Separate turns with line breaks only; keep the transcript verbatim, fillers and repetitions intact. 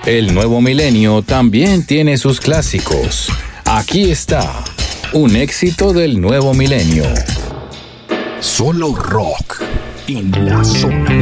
El nuevo milenio también tiene sus clásicos. Aquí está, un éxito del nuevo milenio.
Solo rock en la zona.